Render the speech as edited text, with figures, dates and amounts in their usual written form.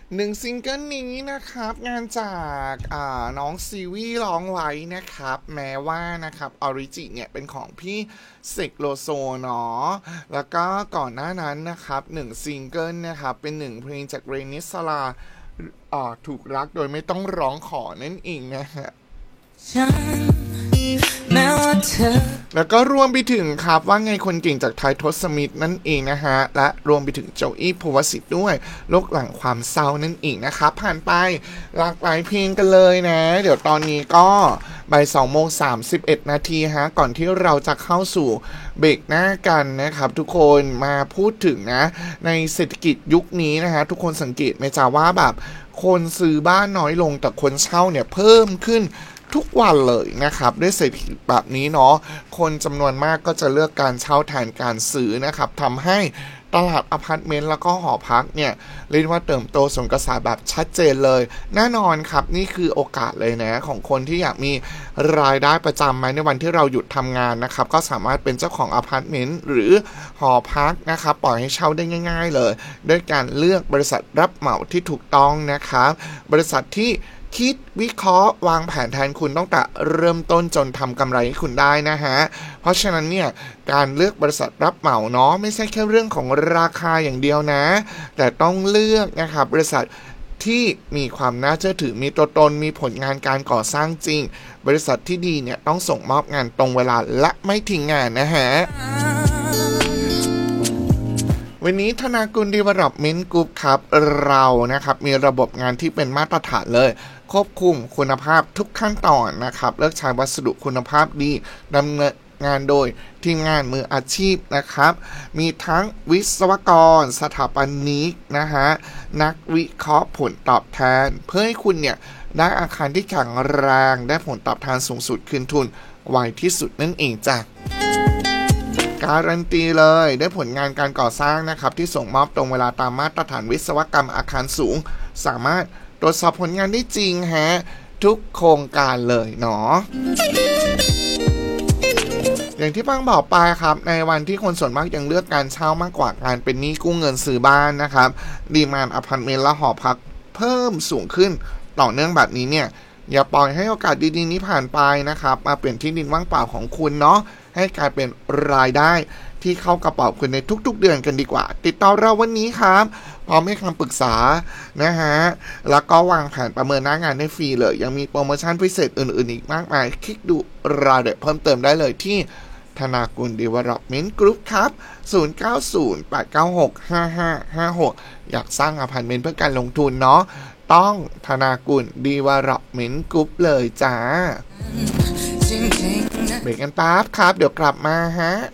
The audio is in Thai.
ซิงเกิลนี้นะครับงานจากน้องซีวีร้องไว้นะครับแม้ว่านะครับออริจิเนี่ยเป็นของพี่เสกโลโซเนาะแล้วก็ก่อนหน้านั้นนะครับซิงเกิลนะครับเป็นเพลงจากเรนิสลาถูกรักโดยไม่ต้องร้องขอนั่นเองนะฮะแล้วก็รวมไปถึงครับว่าไงคนเก่งจากไทยทศมิตรนั่นเองนะฮะและรวมไปถึงโจอี้ภูวสิทธิ์ด้วยโลกหลังความเศร้านั่นเองนะครับผ่านไปหลากหลายเพลงกันเลยนะเดี๋ยวตอนนี้ก็บ่าย2:31 นาทีฮะก่อนที่เราจะเข้าสู่เบรกหน้ากันนะครับทุกคนมาพูดถึงนะในเศรษฐกิจยุคนี้นะฮะทุกคนสังเกตไหมจ๊ะว่าแบบคนซื้อบ้านน้อยลงแต่คนเช่าเนี่ยเพิ่มขึ้นทุกวันเลยนะครับด้วยเศรษฐกิจแบบนี้เนาะคนจำนวนมากก็จะเลือกการเช่าแทนการซื้อนะครับทำให้ตลาดอพาร์ตเมนต์แล้วก็หอพักเนี่ยเรียกว่าเติบโตสวนกระแสแบบชัดเจนเลยแน่นอนครับนี่คือโอกาสเลยนะของคนที่อยากมีรายได้ประจำไหมในวันที่เราหยุดทำงานนะครับก็สามารถเป็นเจ้าของอพาร์ตเมนต์หรือหอพักนะครับปล่อยให้เช่าได้ง่ายๆเลยด้วยการเลือกบริษัทรับเหมาที่ถูกต้องนะครับบริษัทที่คิดวิเคราะห์วางแผนแทนคุณตั้งแต่เริ่มต้นจนทำกำไรให้คุณได้นะฮะเพราะฉะนั้นเนี่ยการเลือกบริษัทรับเหมาเนาะไม่ใช่แค่เรื่องของราคาอย่างเดียวนะแต่ต้องเลือกนะครับบริษัทที่มีความน่าเชื่อถือมีตัวตนมีผลงานการก่อสร้างจริงบริษัทที่ดีเนี่ยต้องส่งมอบงานตรงเวลาและไม่ทิ้งงานนะฮะวันนี้ธนากุล Development Group ครับเรานะครับมีระบบงานที่เป็นมาตรฐานเลยควบคุมคุณภาพทุกขั้นตอนนะครับเลือกใช้วัสดุคุณภาพดีดำเนินงานโดยทีมงานมืออาชีพนะครับมีทั้งวิศวกรสถาปนิกนะฮะนักวิเคราะห์ผลตอบแทนเพื่อให้คุณเนี่ยได้อาคารที่แข็งแรงได้ผลตอบแทนสูงสุดคืนทุนไวที่สุดนั่นเองจ้ะการันตีเลยได้ผลงานการก่อสร้างนะครับที่ส่งมอบตรงเวลาตามมาตรฐานวิศวกรรมอาคารสูงสามารถตรวจสอบผลงานได้จริงฮะทุกโครงการเลยเนาะอย่างที่ปังบอกไปครับในวันที่คนส่วนมากยังเลือกการเช่ามากกว่าการเป็นหนี้กู้เงินซื้อบ้านนะครับดีมานด์อพาร์ตเมนต์และหอพักเพิ่มสูงขึ้นต่อเนื่องแบบนี้เนี่ยอย่าปล่อยให้โอกาสดีๆนี้ผ่านไปนะครับมาเปลี่ยนที่ดินว่างเปล่าของคุณเนาะให้กลายเป็นรายได้ที่เข้ากระเป๋าคุณในทุกๆเดือนกันดีกว่าติดต่อเราวันนี้ครับพร้อมให้คำปรึกษานะฮะแล้วก็วางแผนประเมินหน้างานได้ฟรีเลยยังมีโปรโมชั่นพิเศษอื่นๆอีกมากมายคลิกดูรายละเอียดเพิ่มเติมได้เลยที่ธนากุล Development Group ครับ0908965556อยากสร้างอพาร์ตเมนต์เพื่อการลงทุนเนาะต้องธนากุล Development Group เลยจ้าเบรกกันแป๊บครับเดี๋ยวกลับมาฮะ